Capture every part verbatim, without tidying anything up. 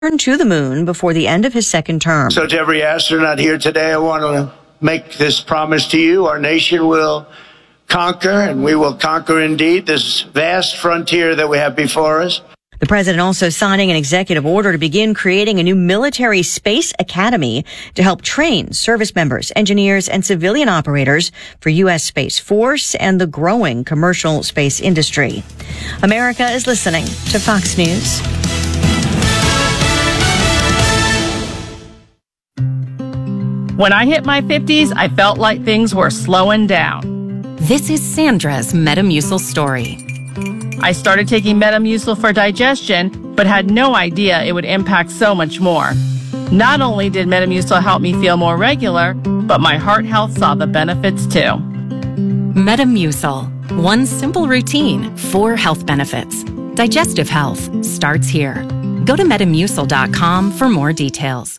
to the moon before the end of his second term. So to every astronaut here today, I want to make this promise to you. Our nation will conquer, and we will conquer indeed, this vast frontier that we have before us. The president also signing an executive order to begin creating a new military space academy to help train service members, engineers, and civilian operators for U S Space Force and the growing commercial space industry. America is listening to Fox News. When I hit my fifties, I felt like things were slowing down. This is Sandra's Metamucil story. I started taking Metamucil for digestion, but had no idea it would impact so much more. Not only did Metamucil help me feel more regular, but my heart health saw the benefits too. Metamucil. One simple routine, four health benefits. Digestive health starts here. Go to metamucil dot com for more details.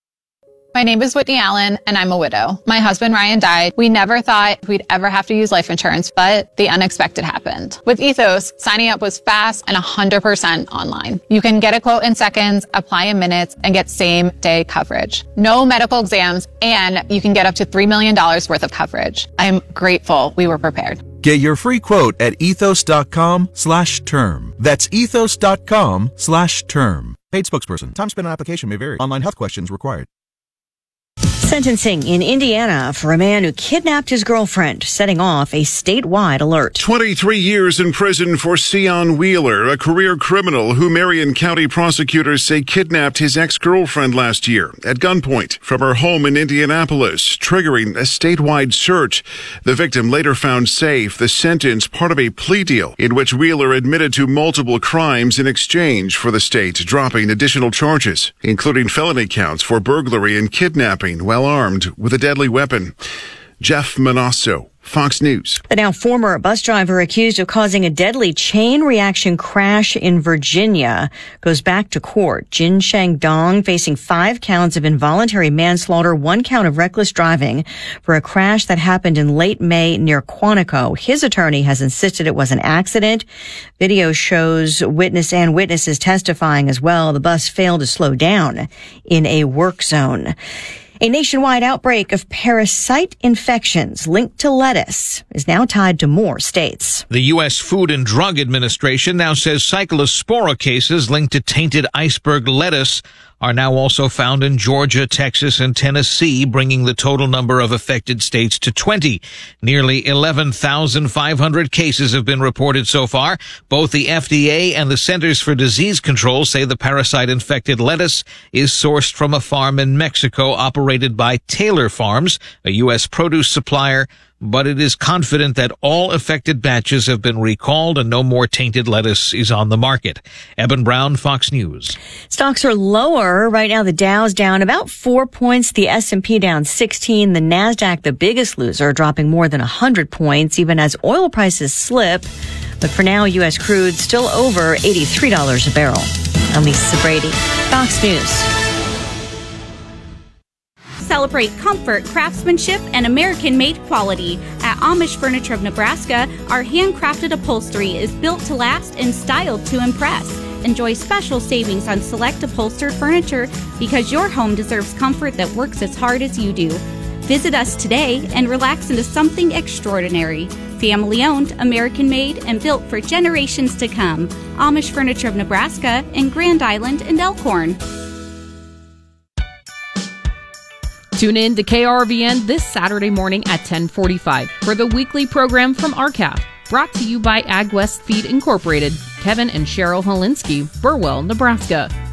My name is Whitney Allen, and I'm a widow. My husband, Ryan, died. We never thought we'd ever have to use life insurance, but the unexpected happened. With Ethos, signing up was fast and one hundred percent online. You can get a quote in seconds, apply in minutes, and get same-day coverage. No medical exams, and you can get up to three million dollars worth of coverage. I'm grateful we were prepared. Get your free quote at ethos dot com slash term. That's ethos dot com slash term. Paid spokesperson. Time spent on application may vary. Online health questions required. Sentencing in Indiana for a man who kidnapped his girlfriend, setting off a statewide alert. twenty-three years in prison for Sion Wheeler, a career criminal who Marion County prosecutors say kidnapped his ex-girlfriend last year at gunpoint from her home in Indianapolis, triggering a statewide search. The victim later found safe, the sentence part of a plea deal in which Wheeler admitted to multiple crimes in exchange for the state dropping additional charges, including felony counts for burglary and kidnapping while armed with a deadly weapon. Jeff Manasso, Fox News. The now former bus driver accused of causing a deadly chain reaction crash in Virginia goes back to court. Jin Shang-dong facing five counts of involuntary manslaughter, one count of reckless driving for a crash that happened in late May near Quantico. His attorney has insisted it was an accident. Video shows witness and witnesses testifying as well. The bus failed to slow down in a work zone. A nationwide outbreak of parasite infections linked to lettuce is now tied to more states. The U S Food and Drug Administration now says cyclospora cases linked to tainted iceberg lettuce are now also found in Georgia, Texas, and Tennessee, bringing the total number of affected states to twenty. Nearly eleven thousand five hundred cases have been reported so far. Both the F D A and the Centers for Disease Control say the parasite-infected lettuce is sourced from a farm in Mexico operated by Taylor Farms, a U S produce supplier, but it is confident that all affected batches have been recalled and no more tainted lettuce is on the market. Eben Brown, Fox News. Stocks are lower. Right now, the Dow's down about four points. The S and P down sixteen. The NASDAQ, the biggest loser, dropping more than one hundred points, even as oil prices slip. But for now, U S crude still over eighty-three dollars a barrel. I'm Lisa Brady, Fox News. Celebrate comfort, craftsmanship, and American-made quality. At Amish Furniture of Nebraska, our handcrafted upholstery is built to last and styled to impress. Enjoy special savings on select upholstered furniture because your home deserves comfort that works as hard as you do. Visit us today and relax into something extraordinary. Family-owned, American-made, and built for generations to come. Amish Furniture of Nebraska in Grand Island and Elkhorn. Tune in to K R V N this Saturday morning at ten forty-five for the weekly program from R C A F, brought to you by AgWest Feed Incorporated, Kevin and Cheryl Holinsky, Burwell, Nebraska.